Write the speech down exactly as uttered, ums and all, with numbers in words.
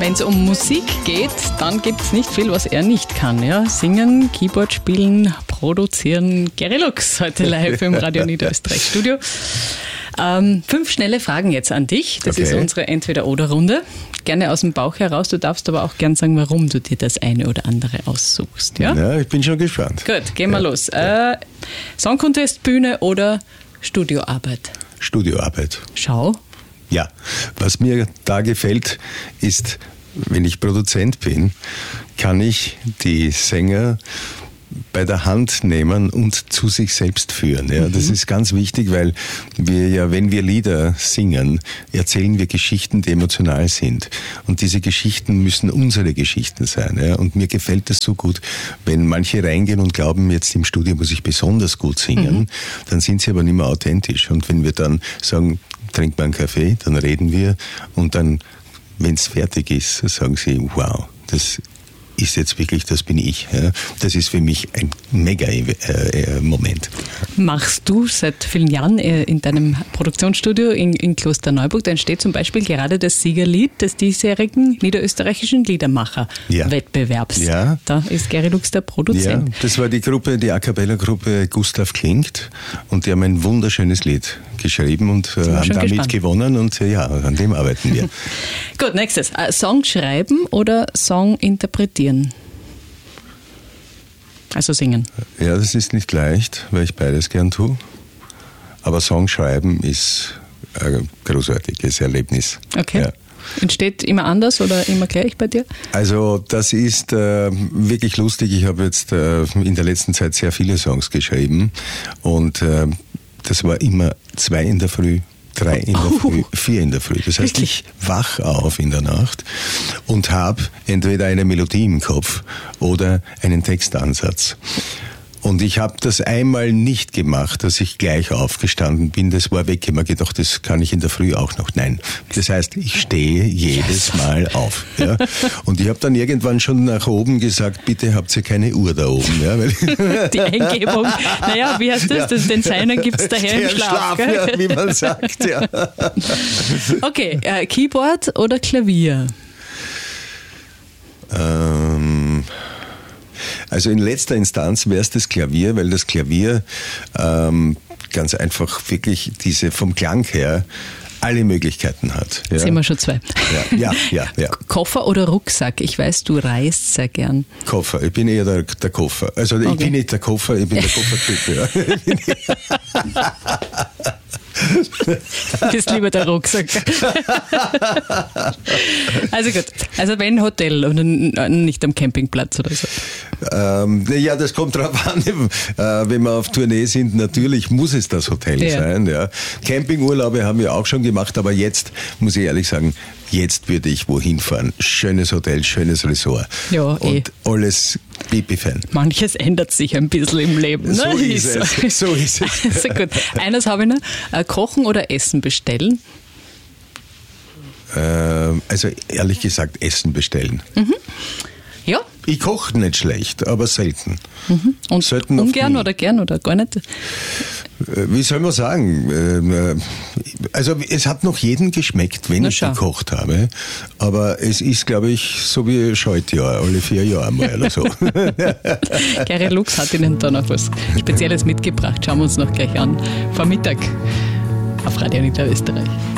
Wenn es um Musik geht, dann gibt es nicht viel, was er nicht kann. Ja? Singen, Keyboard spielen, produzieren. Gary Lux heute live im Radio Niederösterreich Studio. Ähm, fünf schnelle Fragen jetzt an dich. Das okay. ist unsere Entweder-Oder-Runde. Gerne aus dem Bauch heraus. Du darfst aber auch gern sagen, warum du dir das eine oder andere aussuchst. Ja, ja ich bin schon gespannt. Gut, gehen wir ja. los. Äh, Song Contest, Bühne oder Studioarbeit? Studioarbeit. Schau. Ja, was mir da gefällt, ist, wenn ich Produzent bin, kann ich die Sänger bei der Hand nehmen und zu sich selbst führen. Ja, mhm. Das ist ganz wichtig, weil wir ja, wenn wir Lieder singen, erzählen wir Geschichten, die emotional sind. Und diese Geschichten müssen unsere Geschichten sein. Ja, und mir gefällt das so gut, wenn manche reingehen und glauben, jetzt im Studio muss ich besonders gut singen, mhm. dann sind sie aber nicht mehr authentisch. Und wenn wir dann sagen, trink mal einen Kaffee, dann reden wir und dann, wenn es fertig ist, sagen sie, wow, das ist jetzt wirklich, das bin ich. Ja. Das ist für mich ein mega äh, Moment. Machst du seit vielen Jahren in deinem Produktionsstudio in, in Klosterneuburg, da entsteht zum Beispiel gerade das Siegerlied des diesjährigen niederösterreichischen Liedermacher-Wettbewerbs. Ja. Ja. Da ist Gary Lux der Produzent. Ja, das war die Gruppe, die A Cappella-Gruppe Gustav Klingt und die haben ein wunderschönes Lied geschrieben und äh, haben damit gespannt. gewonnen und äh, ja, an dem arbeiten wir. Gut, nächstes. Äh, Song schreiben oder Song interpretieren? Also singen. Ja, das ist nicht leicht, weil ich beides gern tue. Aber Song schreiben ist ein großartiges Erlebnis. Okay. Ja. Entsteht immer anders oder immer gleich bei dir? Also das ist äh, wirklich lustig. Ich habe jetzt äh, in der letzten Zeit sehr viele Songs geschrieben und äh, das war immer zwei in der Früh, drei in der Früh, vier in der Früh. Das heißt, ich wach auf in der Nacht und habe entweder eine Melodie im Kopf oder einen Textansatz. Und ich habe das einmal nicht gemacht, dass ich gleich aufgestanden bin. Das war weg. Ich habe mir gedacht, das kann ich in der Früh auch noch. Nein. Das heißt, ich stehe jedes Mal auf. Ja. Und ich habe dann irgendwann schon nach oben gesagt, bitte habt ihr keine Uhr da oben. Ja, weil die Eingebung. Naja, wie heißt das? Ja. Den Seinen gibt es daher im Schlaf. Schlaf ja, wie man sagt. Ja. Okay, äh, Keyboard oder Klavier? Ähm... Also in letzter Instanz wäre es das Klavier, weil das Klavier ähm, ganz einfach wirklich diese vom Klang her alle Möglichkeiten hat. Ja. Sind wir schon zwei. Ja, ja, ja, ja. Koffer oder Rucksack? Ich weiß, du reist sehr gern. Koffer, ich bin eher der, der Koffer. Also ich okay. bin nicht der Koffer, ich bin der Koffertyp. Ja. Du bist lieber der Rucksack. Also gut, also wenn Hotel und nicht am Campingplatz oder so. Ähm, ja, das kommt drauf an, äh, wenn wir auf Tournee sind, natürlich muss es das Hotel ja. sein. Ja. Campingurlaube haben wir auch schon gemacht, aber jetzt, muss ich ehrlich sagen, jetzt würde ich wohin fahren. Schönes Hotel, schönes Resort. Ja, und eh. alles Pipi-Fan. Manches ändert sich ein bisschen im Leben. So ne? ist es. So ist es. Also gut. Eines habe ich noch. Kochen oder Essen bestellen? Äh, also ehrlich gesagt, Essen bestellen. Mhm. Ja. Ich koche nicht schlecht, aber selten. Mhm. Und selten ungern oder gern oder gar nicht? Wie soll man sagen? Also es hat noch jedem geschmeckt, wenn Na, ich schau. gekocht habe. Aber es ist, glaube ich, so wie Schaltjahr, alle vier Jahre mal oder so. Gary Lux hat Ihnen da noch was Spezielles mitgebracht. Schauen wir uns noch gleich an. Vor Mittag auf Radio Niederösterreich.